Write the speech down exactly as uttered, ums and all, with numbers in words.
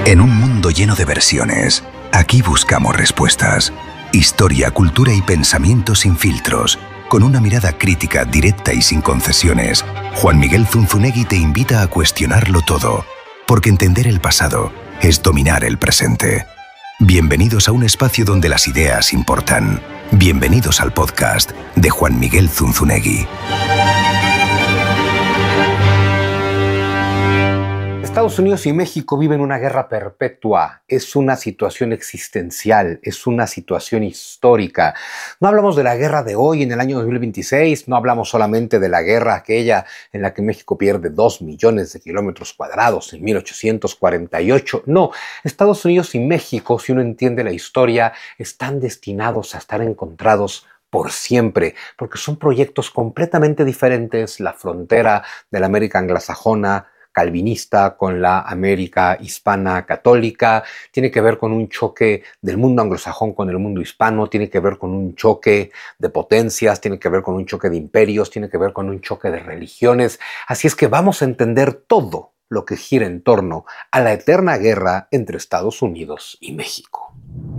En un mundo lleno de versiones, aquí buscamos respuestas. Historia, cultura y pensamiento sin filtros. Con una mirada crítica, directa y sin concesiones, Juan Miguel Zunzunegui te invita a cuestionarlo todo. Porque entender el pasado es dominar el presente. Bienvenidos a un espacio donde las ideas importan. Bienvenidos al podcast de Juan Miguel Zunzunegui. Estados Unidos y México viven una guerra perpetua, es una situación existencial, es una situación histórica. No hablamos de la guerra de hoy en el año dos mil veintiséis, no hablamos solamente de la guerra aquella en la que México pierde dos millones de kilómetros cuadrados en mil ochocientos cuarenta y ocho. No, Estados Unidos y México, si uno entiende la historia, están destinados a estar encontrados por siempre, porque son proyectos completamente diferentes. La frontera de la América anglosajona calvinista con la América hispana católica, tiene que ver con un choque del mundo anglosajón con el mundo hispano, tiene que ver con un choque de potencias, tiene que ver con un choque de imperios, tiene que ver con un choque de religiones. Así es que vamos a entender todo lo que gira en torno a la eterna guerra entre Estados Unidos y México.